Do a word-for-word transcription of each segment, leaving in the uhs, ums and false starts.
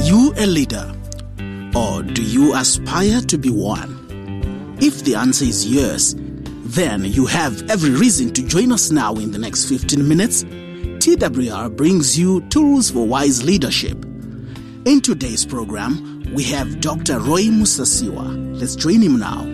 you a leader, or do you aspire to be one? If the answer is yes, then you have every reason to join us now in the next fifteen minutes. T W R brings you Tools for Wise Leadership. In today's program, we have Doctor Roy Musasiwa. Let's join him now.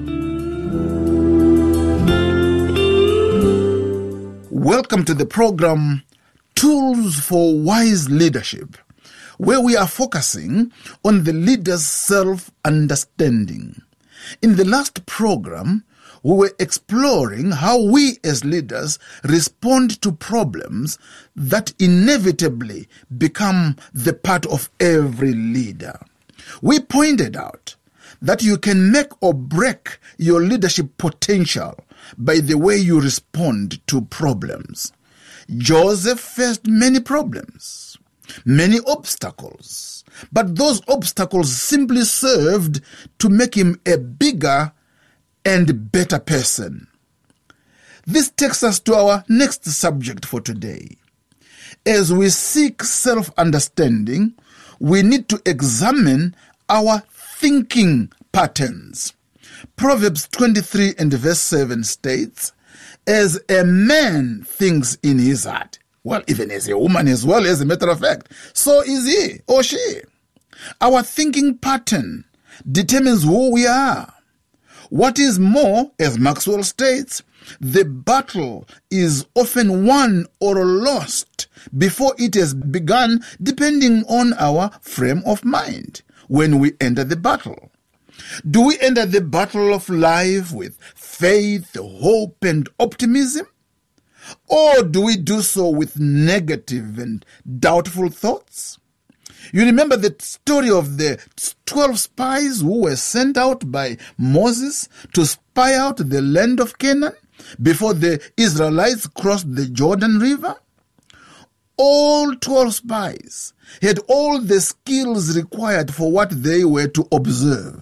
Welcome to the program Tools for Wise Leadership, where we are focusing on the leader's self-understanding. In the last program, we were exploring how we as leaders respond to problems that inevitably become the part of every leader. We pointed out that you can make or break your leadership potential by the way you respond to problems. Joseph faced many problems, many obstacles, but those obstacles simply served to make him a bigger and better person. This takes us to our next subject for today. As we seek self-understanding, we need to examine our thinking patterns. Proverbs twenty-three and verse seven states, "As a man thinks in his heart," well, even as a woman as well, as a matter of fact, so is he or she. Our thinking pattern determines who we are. What is more, as Maxwell states, the battle is often won or lost before it has begun, depending on our frame of mind when we enter the battle. Do we enter the battle of life with faith, hope, and optimism? Or do we do so with negative and doubtful thoughts? You remember the story of the twelve spies who were sent out by Moses to spy out the land of Canaan before the Israelites crossed the Jordan River? All twelve spies had all the skills required for what they were to observe.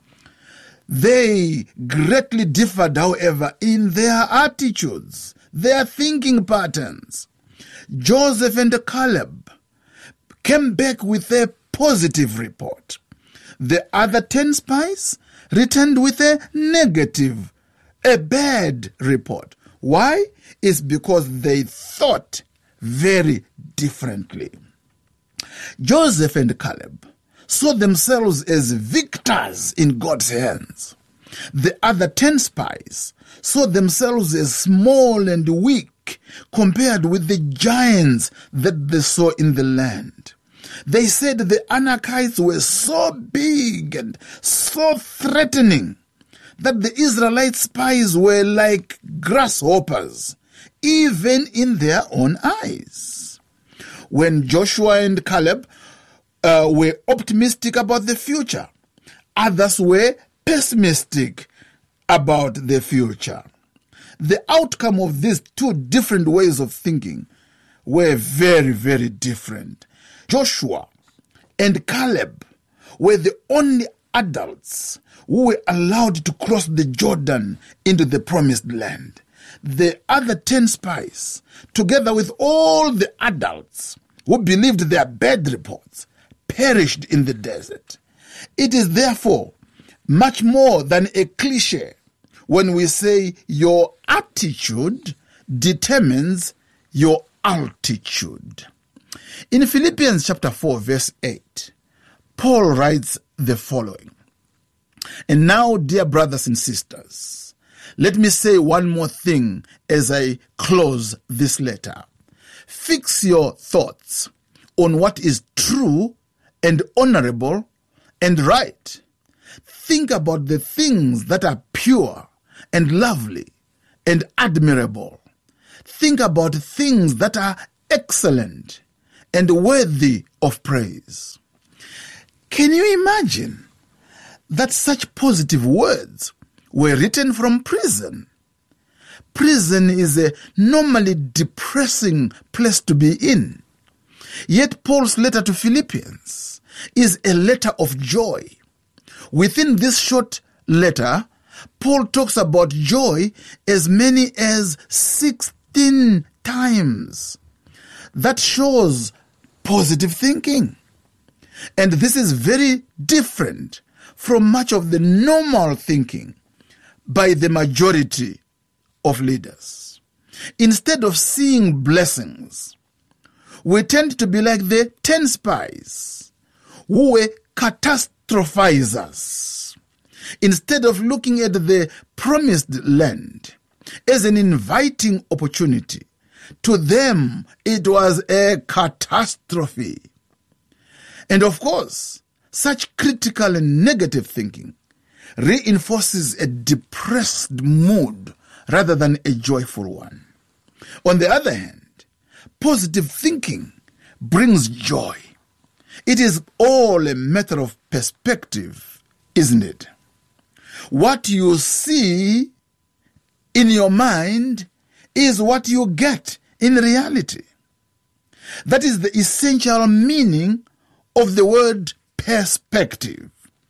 They greatly differed, however, in their attitudes, their thinking patterns. Joseph and Caleb came back with a positive report. The other ten spies returned with a negative, a bad report. Why? It's because they thought very differently. Joseph and Caleb saw themselves as victors in God's hands. The other ten spies saw themselves as small and weak compared with the giants that they saw in the land. They said the Anakites were so big and so threatening that the Israelite spies were like grasshoppers, even in their own eyes. When Joshua and Caleb uh, were optimistic about the future, others were pessimistic about the future. The outcome of these two different ways of thinking were very, very different. Joshua and Caleb were the only adults who were allowed to cross the Jordan into the promised land. The other ten spies, together with all the adults who believed their bad reports, perished in the desert. It is therefore much more than a cliche when we say your attitude determines your altitude. In Philippians chapter four, verse eight, Paul writes the following, "And now, dear brothers and sisters, let me say one more thing as I close this letter. Fix your thoughts on what is true and honorable and right. Think about the things that are pure and lovely and admirable. Think about things that are excellent and worthy of praise." Can you imagine that such positive words were written from prison? Prison is a normally depressing place to be in. Yet Paul's letter to Philippians is a letter of joy. Within this short letter, Paul talks about joy as many as sixteen times. That shows positive thinking. And this is very different from much of the normal thinking by the majority of leaders. Instead of seeing blessings, we tend to be like the ten spies who were catastrophizers. Instead of looking at the promised land as an inviting opportunity, to them it was a catastrophe. And of course, such critical and negative thinking reinforces a depressed mood rather than a joyful one. On the other hand, positive thinking brings joy. It is all a matter of perspective, isn't it? What you see in your mind is what you get in reality. That is the essential meaning of the word perspective.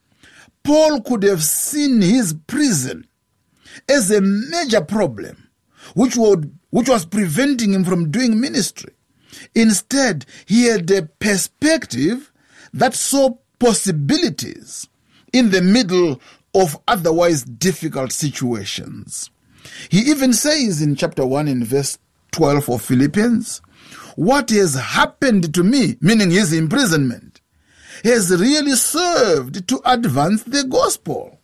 Paul could have seen his prison as a major problem which would, which was preventing him from doing ministry. Instead, he had a perspective that saw possibilities in the middle of otherwise difficult situations. He even says in chapter one in verse twelve of Philippians, what has happened to me, meaning his imprisonment, has really served to advance the gospel.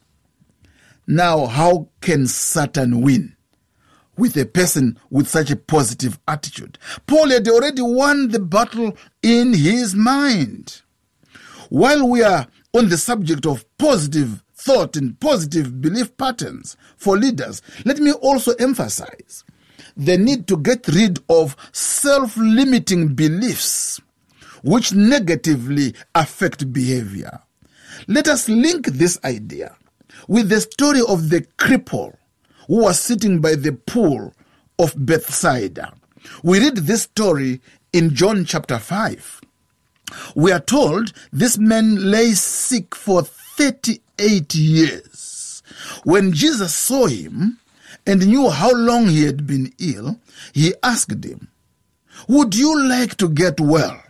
Now, how can Satan win with a person with such a positive attitude? Paul had already won the battle in his mind. While we are on the subject of positive thought and positive belief patterns for leaders, let me also emphasize the need to get rid of self-limiting beliefs which negatively affect behavior. Let us link this idea with the story of the cripple who was sitting by the pool of Bethsaida. We read this story in John chapter five. We are told this man lay sick for thirty-eight years. When Jesus saw him and knew how long he had been ill, he asked him, "Would you like to get well?"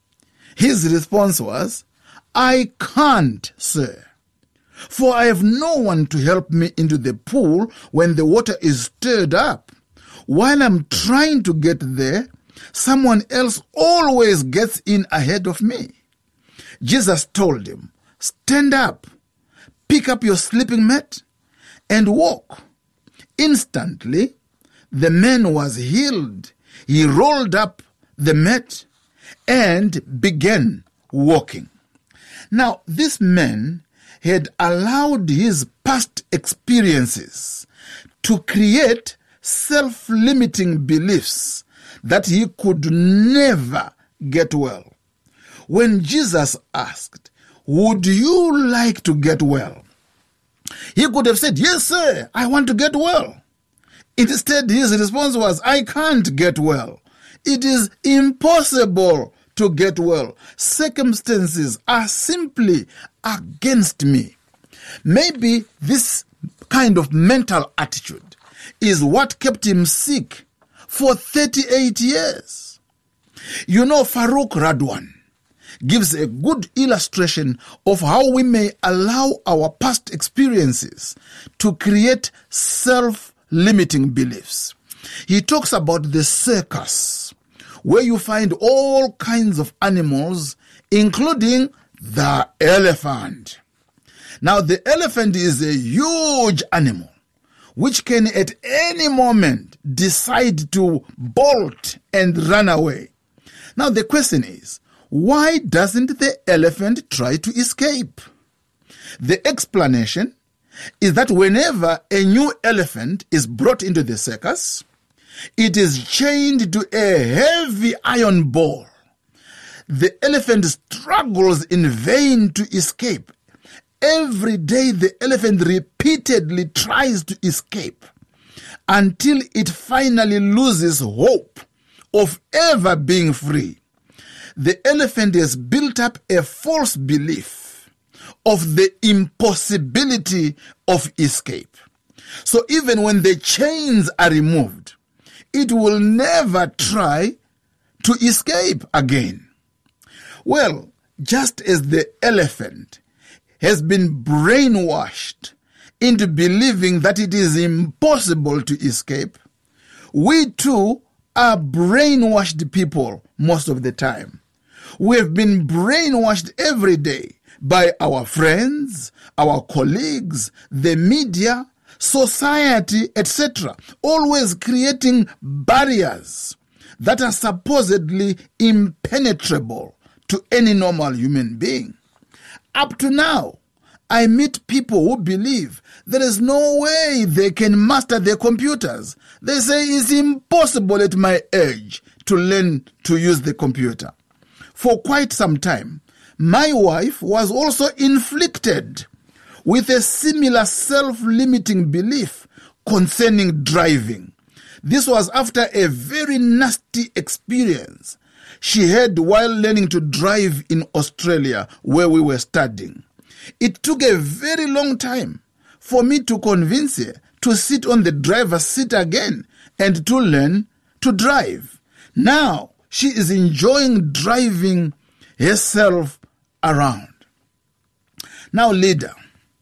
His response was, "I can't, sir, for I have no one to help me into the pool when the water is stirred up. While I'm trying to get there, someone else always gets in ahead of me." Jesus told him, "Stand up, pick up your sleeping mat, and walk." Instantly, the man was healed. He rolled up the mat and began walking. Now, this man had allowed his past experiences to create self-limiting beliefs that he could never get well. When Jesus asked, "Would you like to get well?" he could have said, "Yes, sir, I want to get well." Instead, his response was, "I can't get well. It is impossible to get well. Circumstances are simply against me." Maybe this kind of mental attitude is what kept him sick for thirty-eight years. You know, Farooq Radwan gives a good illustration of how we may allow our past experiences to create self-limiting beliefs. He talks about the circus, where you find all kinds of animals, including the elephant. Now, the elephant is a huge animal which can at any moment decide to bolt and run away. Now, the question is, why doesn't the elephant try to escape? The explanation is that whenever a new elephant is brought into the circus, it is chained to a heavy iron ball. The elephant struggles in vain to escape. Every day the elephant repeatedly tries to escape until it finally loses hope of ever being free. The elephant has built up a false belief of the impossibility of escape. So even when the chains are removed, it will never try to escape again. Well, just as the elephant has been brainwashed into believing that it is impossible to escape, we too are brainwashed people most of the time. We have been brainwashed every day by our friends, our colleagues, the media, society, et cetera, always creating barriers that are supposedly impenetrable to any normal human being. Up to now, I meet people who believe there is no way they can master their computers. They say it's impossible at my age to learn to use the computer. For quite some time, my wife was also inflicted with a similar self-limiting belief concerning driving. This was after a very nasty experience she had while learning to drive in Australia, where we were studying. It took a very long time for me to convince her to sit on the driver's seat again and to learn to drive. Now she is enjoying driving herself around. Now, leader,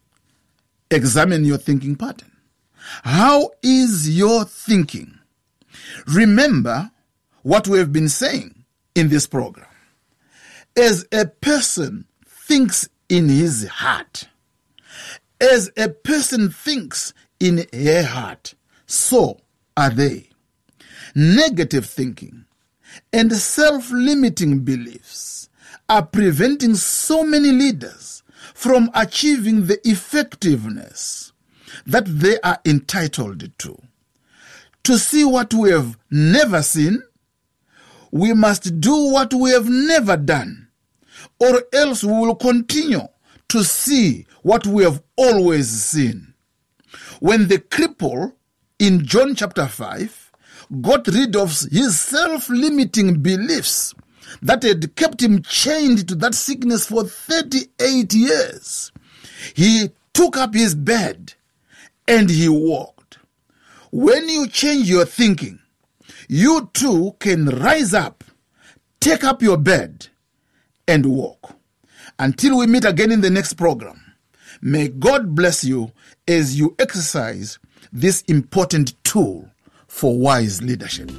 examine your thinking pattern. How is your thinking? Remember what we have been saying in this program. As a person thinks in his heart, as a person thinks in her heart, so are they. Negative thinking and self-limiting beliefs are preventing so many leaders from achieving the effectiveness that they are entitled to. To see what we have never seen, we must do what we have never done, or else we will continue to see what we have always seen. When the cripple in John chapter five got rid of his self-limiting beliefs that had kept him chained to that sickness for thirty-eight years, he took up his bed and he walked. When you change your thinking, you too can rise up, take up your bed, and walk. Until we meet again in the next program, may God bless you as you exercise this important tool for wise leadership.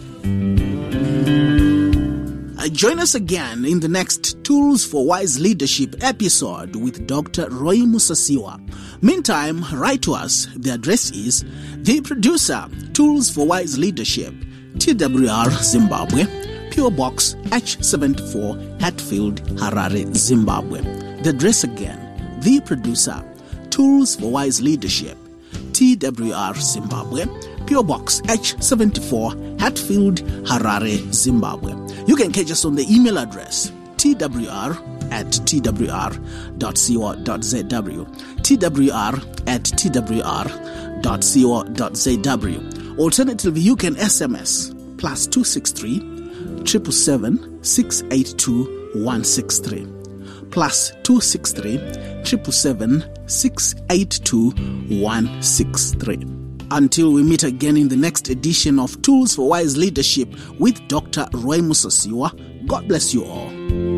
Join us again in the next Tools for Wise Leadership episode with Doctor Roy Musasiwa. Meantime, write to us. The address is The Producer, Tools for Wise Leadership, T W R, Zimbabwe, P O Box H seventy-four, Hatfield, Harare, Zimbabwe. The address again, The Producer, Tools for Wise Leadership, T W R, Zimbabwe, P O Box H seventy-four, Hatfield, Harare, Zimbabwe. You can catch us on the email address twr at twr dot co dot zw, twr at twr dot co dot zw. Alternatively, you can S M S plus two six three, seven seven seven, six eight two, one six three. Plus two six three, seven seven seven, six eight two, one six three. Until we meet again in the next edition of Tools for Wise Leadership with Doctor Roy Musasiwa, God bless you all.